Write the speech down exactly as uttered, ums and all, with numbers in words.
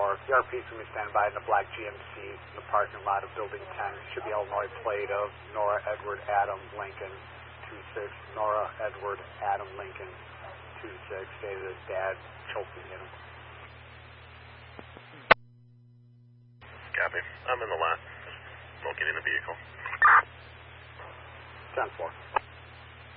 four. The R P is going to be standing by in the black G M C in the parking lot of Building ten. Should be Illinois plate of Nora Edward Adam Lincoln two six. Nora Edward Adam Lincoln two six. Stated his dad choking him. Copy. I'm in the lot. Don't get in the vehicle. ten four.